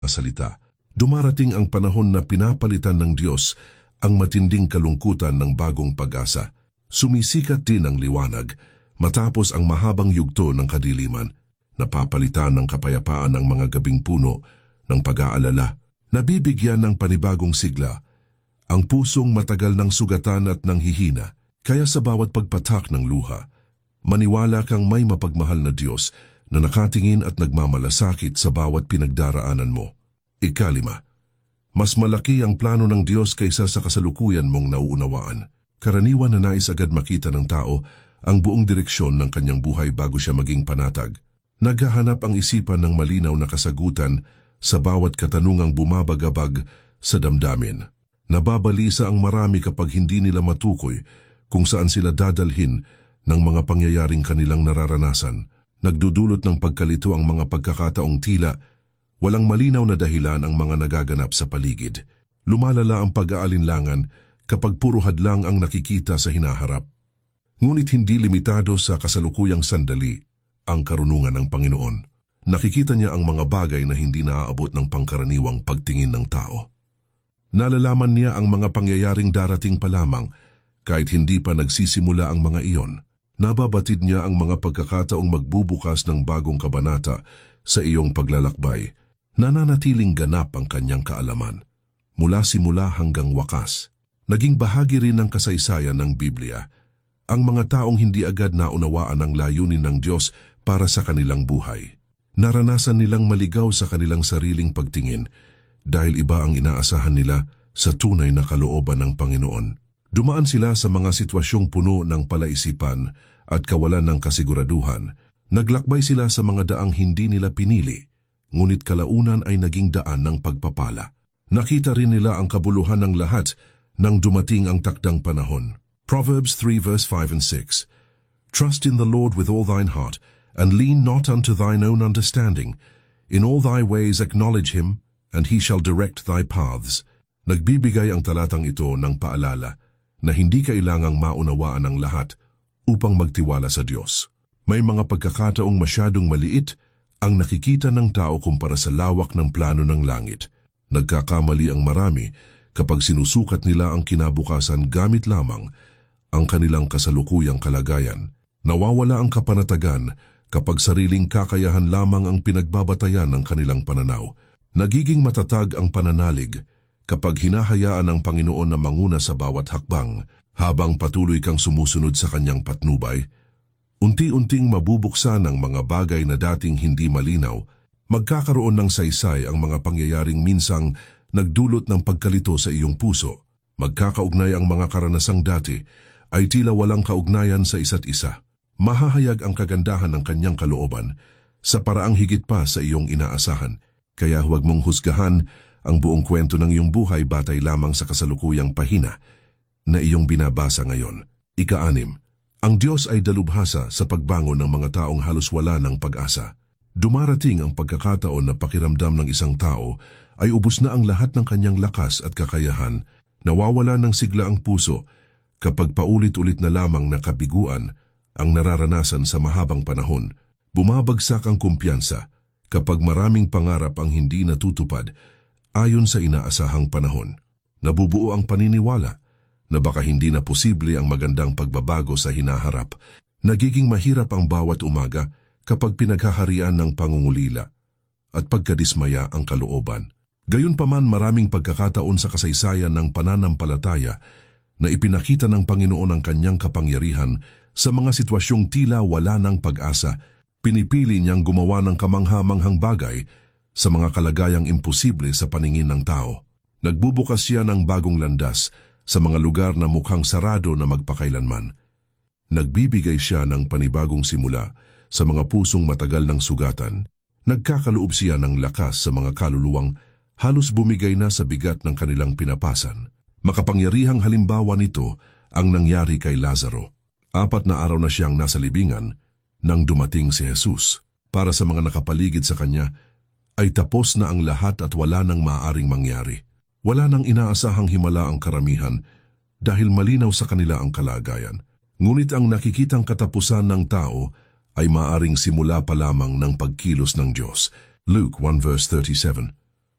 salita. Dumarating ang panahon na pinapalitan ng Diyos ang matinding kalungkutan ng bagong pag-asa. Sumisikat din ang liwanag matapos ang mahabang yugto ng kadiliman. Napapalitan ng kapayapaan ang mga gabing puno ng pag-aalala. Nabibigyan ng panibagong sigla ang pusong matagal ng sugatan at nanghihina. Kaya sa bawat pagpatak ng luha, maniwala kang may mapagmahal na Diyos na nakatingin at nagmamalasakit sa bawat pinagdaraanan mo. 5. Mas malaki ang plano ng Diyos kaysa sa kasalukuyan mong nauunawaan. Karaniwan na nais agad makita ng tao ang buong direksyon ng kanyang buhay bago siya maging panatag. Naghahanap ang isipan ng malinaw na kasagutan sa bawat katanungang bumabagabag sa damdamin. Nababalisa ang marami kapag hindi nila matukoy kung saan sila dadalhin ng mga pangyayaring kanilang nararanasan. Nagdudulot ng pagkalito ang mga pagkakataong tila walang malinaw na dahilan ang mga nagaganap sa paligid. Lumalala ang pag-aalinlangan kapag puro hadlang ang nakikita sa hinaharap. Ngunit hindi limitado sa kasalukuyang sandali ang karunungan ng Panginoon. Nakikita niya ang mga bagay na hindi naaabot ng pangkaraniwang pagtingin ng tao. Nalalaman niya ang mga pangyayaring darating pa lamang kahit hindi pa nagsisimula ang mga iyon. Nababatid niya ang mga pagkakataong magbubukas ng bagong kabanata sa iyong paglalakbay. Nananatiling ganap ang kanyang kaalaman, mula simula hanggang wakas. Naging bahagi rin ng kasaysayan ng Biblia, ang mga taong hindi agad naunawaan ang layunin ng Diyos para sa kanilang buhay. Naranasan nilang maligaw sa kanilang sariling pagtingin dahil iba ang inaasahan nila sa tunay na kalooban ng Panginoon. Dumaan sila sa mga sitwasyong puno ng palaisipan at kawalan ng kasiguraduhan. Naglakbay sila sa mga daang hindi nila pinili, ngunit kalaunan ay naging daan ng pagpapala. Nakita rin nila ang kabuluhan ng lahat nang dumating ang takdang panahon. Proverbs 3 verse 5 and 6. Trust in the Lord with all thine heart, and lean not unto thine own understanding. In all thy ways acknowledge him, and he shall direct thy paths. Nagbibigay ang talatang ito ng paalala na hindi kailangang maunawaan ang lahat upang magtiwala sa Diyos. May mga pagkakataong masyadong maliit ang nakikita ng tao kumpara sa lawak ng plano ng langit. Nagkakamali ang marami kapag sinusukat nila ang kinabukasan gamit lamang ang kanilang kasalukuyang kalagayan. Nawawala ang kapanatagan kapag sariling kakayahan lamang ang pinagbabatayan ng kanilang pananaw. Nagiging matatag ang pananalig kapag hinahayaan ng Panginoon na manguna sa bawat hakbang habang patuloy kang sumusunod sa kanyang patnubay. Unti-unting mabubuksan ang mga bagay na dating hindi malinaw, magkakaroon ng saysay ang mga pangyayaring minsang nagdulot ng pagkalito sa iyong puso. Magkakaugnay ang mga karanasang dati ay tila walang kaugnayan sa isa't isa. Mahahayag ang kagandahan ng kanyang kalooban sa paraang higit pa sa iyong inaasahan. Kaya huwag mong husgahan ang buong kwento ng iyong buhay batay lamang sa kasalukuyang pahina na iyong binabasa ngayon. 6. Ang Diyos ay dalubhasa sa pagbangon ng mga taong halos wala ng pag-asa. Dumarating ang pagkakataon na pakiramdam ng isang tao ay ubos na ang lahat ng kanyang lakas at kakayahan. Nawawala ng sigla ang puso kapag paulit-ulit na lamang na kabiguan ang nararanasan sa mahabang panahon. Bumabagsak ang kumpiyansa kapag maraming pangarap ang hindi natutupad ayon sa inaasahang panahon. Nabubuo ang paniniwala na baka hindi na posible ang magandang pagbabago sa hinaharap. Nagiging mahirap ang bawat umaga kapag pinaghaharian ng pangungulila at pagkadismaya ang kalooban. Gayunpaman maraming pagkakataon sa kasaysayan ng pananampalataya na ipinakita ng Panginoon ang kanyang kapangyarihan sa mga sitwasyong tila wala ng pag-asa. Pinipili niyang gumawa ng kamangha-manghang bagay sa mga kalagayang imposible sa paningin ng tao. Nagbubukas siya ng bagong landas sa mga lugar na mukhang sarado na magpakailanman. Nagbibigay siya ng panibagong simula sa mga pusong matagal ng sugatan. Nagkakaloob siya ng lakas sa mga kaluluwang halos bumigay na sa bigat ng kanilang pinapasan. Makapangyarihang halimbawa nito ang nangyari kay Lazaro. 4 na araw na siyang nasa libingan nang dumating si Jesus. Para sa mga nakapaligid sa kanya, ay tapos na ang lahat at wala nang maaaring mangyari. Wala nang inaasahang himala ang karamihan dahil malinaw sa kanila ang kalagayan. Ngunit ang nakikitang katapusan ng tao ay maaaring simula pa lamang ng pagkilos ng Diyos. Luke 1 verse 37.